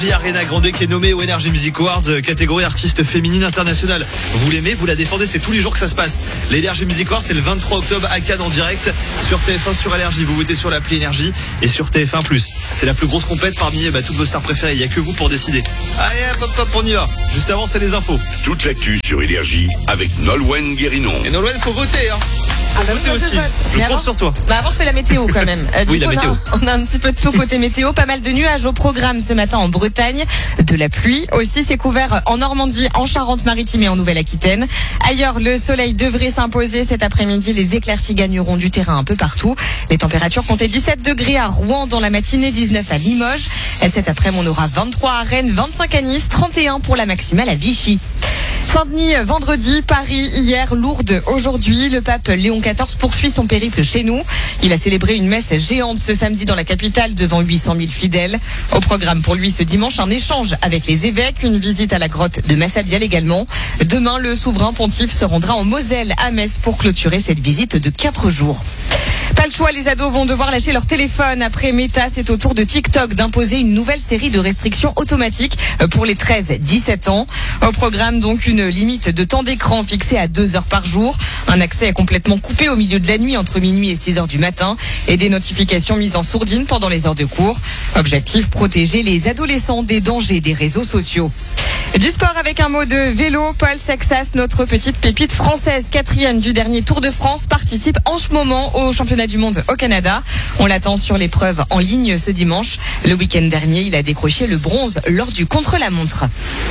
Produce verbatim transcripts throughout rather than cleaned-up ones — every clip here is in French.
Ariana Grande qui est nommée aux Energy Music Awards catégorie artiste féminine internationale. Vous l'aimez, vous la défendez, c'est tous les jours que ça se passe. Les Energy Music Awards, c'est le vingt-trois octobre à Cannes en direct sur T F un, sur Allergie. Vous votez sur l'appli Énergie et sur T F un plus. C'est la plus grosse compète parmi bah, toutes vos stars préférées. Il n'y a que vous pour décider. Allez hop hop hop, on y va. Juste avant, c'est les infos. Toute l'actu sur Énergie avec Nolwenn Guérinon. Et Nolwenn, faut voter hein. Ah bah Voter aussi. Je Mais compte avant, sur toi. Bah avant, je fais la météo quand même. Euh, Oui, la on a- météo. On a un petit peu de tout côté météo. Pas mal de nuages au programme ce matin en Bretagne. De la pluie aussi. C'est couvert en Normandie, en Charente-Maritime et en Nouvelle-Aquitaine. Ailleurs, le soleil devrait s'imposer cet après-midi. Les éclaircies gagneront du terrain un peu partout. Les températures comptaient dix-sept degrés à Rouen dans la matinée, dix-neuf à Limoges. Et cet après-midi, on aura vingt-trois à Rennes, vingt-cinq à Nice, trente et un pour la maximale à Vichy. Saint-Denis vendredi, Paris hier, Lourdes aujourd'hui. Le pape Léon quatorze poursuit son périple chez nous. Il a célébré une messe géante ce samedi dans la capitale devant huit cent mille fidèles. Au programme pour lui ce dimanche, un échange avec les évêques, une visite à la grotte de Massabielle également. Demain, le souverain pontife se rendra en Moselle à Metz pour clôturer cette visite de quatre jours. Pas le choix, les ados vont devoir lâcher leur téléphone. Après Meta, c'est au tour de TikTok d'imposer une nouvelle série de restrictions automatiques pour les treize à dix-sept ans. Au programme, donc, une limite de temps d'écran fixée à deux heures par jour. Un accès complètement coupé au milieu de la nuit entre minuit et six heures du matin. Et des notifications mises en sourdine pendant les heures de cours. Objectif, protéger les adolescents des dangers des réseaux sociaux. Du sport avec un mot de vélo. Paul Sexas, notre petite pépite française, quatrième du dernier Tour de France, participe en ce moment au championnat du monde au Canada. On l'attend sur l'épreuve en ligne ce dimanche. Le week-end dernier, il a décroché le bronze lors du contre-la-montre.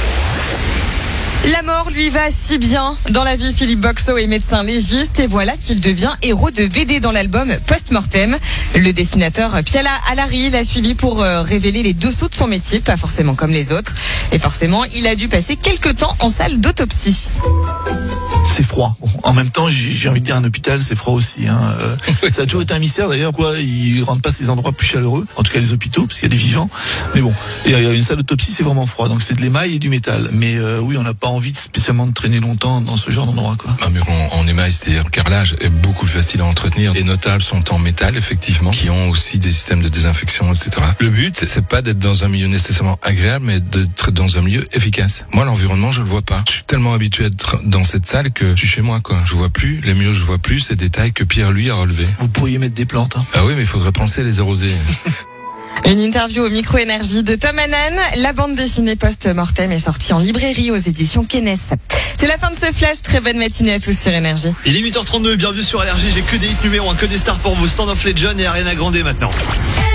La mort lui va si bien dans la vie. Philippe Boxo est médecin légiste et voilà qu'il devient héros de B D dans l'album Post-Mortem. Le dessinateur Piala Alari l'a suivi pour euh, révéler les dessous de son métier, pas forcément comme les autres. Et forcément, il a dû passer quelques temps en salle d'autopsie. C'est froid. En même temps, j'ai j'ai envie de dire un hôpital, c'est froid aussi. Hein. Euh, ça a toujours été un mystère d'ailleurs, quoi. Ils rendent pas ces endroits plus chaleureux, en tout cas les hôpitaux, parce qu'il y a des vivants. Mais bon, et euh, une salle d'autopsie, c'est vraiment froid. Donc c'est de l'émail et du métal. Mais euh, oui, on n'a pas envie de, spécialement de traîner longtemps dans ce genre d'endroit, quoi. Un mur en, en émail, c'est-à-dire le carrelage, est beaucoup plus facile à entretenir. Les notables sont en métal, effectivement, qui ont aussi des systèmes de désinfection, et cetera. Le but, c'est pas d'être dans un milieu nécessairement agréable, mais d'être dans un milieu efficace. Moi, l'environnement, je le vois pas. Je suis tellement habitué à être dans cette salle que je suis chez moi, quoi. Je vois plus les murs, je vois plus ces détails que Pierre, lui, a relevés. Vous pourriez mettre des plantes. Hein. Ah oui, mais il faudrait penser à les arroser. Une interview au micro-énergie de Tom Hannan. La bande dessinée Post-Mortem est sortie en librairie aux éditions Kenes. C'est la fin de ce flash. Très bonne matinée à tous sur Énergie. Il est huit heures trente-deux, bienvenue sur Allergie. J'ai que des hits numéro un, que des stars pour vous. Stand of Legend et Ariana Grande maintenant.